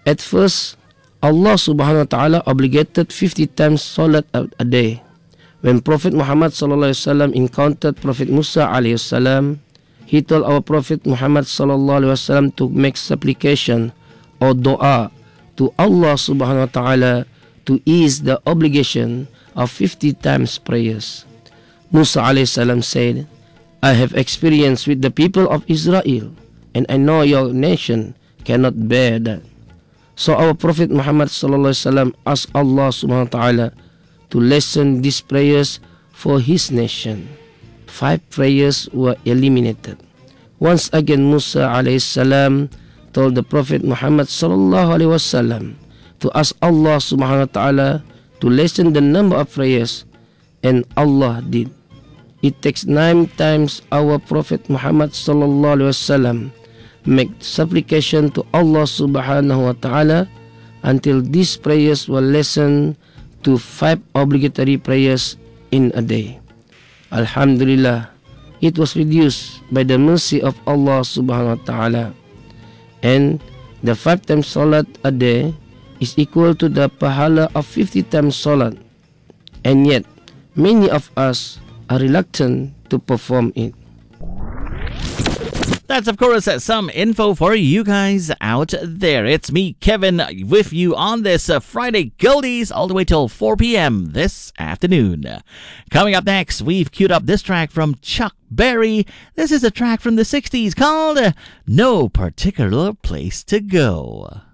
At first, Allah subhanahu wa ta'ala obligated 50 times salat a day. When Prophet Muhammad sallallahu alaihi wasallam encountered Prophet Musa alaihi salam, he told our Prophet Muhammad sallallahu alaihi wasallam to make supplication or dua to Allah subhanahu wa ta'ala to ease the obligation of 50 times prayers. Musa alayhi salam said, I have experience with the people of Israel, and I know your nation cannot bear that. So our Prophet Muhammad sallallahu alaihi wasallam asked Allah subhanahu wa ta'ala to lessen these prayers for his nation. 5 prayers were eliminated. Once again, Musa alayhi salam told the Prophet Muhammad sallallahu alaihi wasallam to ask Allah subhanahu wa ta'ala to lessen the number of prayers, and Allah did. It takes 9 times our Prophet Muhammad sallallahu alaihi wasallam make supplication to Allah subhanahu wa ta'ala until these prayers were lessened to 5 obligatory prayers in a day. Alhamdulillah, it was reduced by the mercy of Allah subhanahu wa ta'ala. And the 5 times salat a day is equal to the pahala of 50 times salat. And yet, many of us are reluctant to perform it. That's, of course, some info for you guys out there. It's me, Kevin, with you on this Friday Goldies all the way till 4 p.m. this afternoon. Coming up next, we've queued up this track from Chuck Berry. This is a track from the 60s called No Particular Place to Go.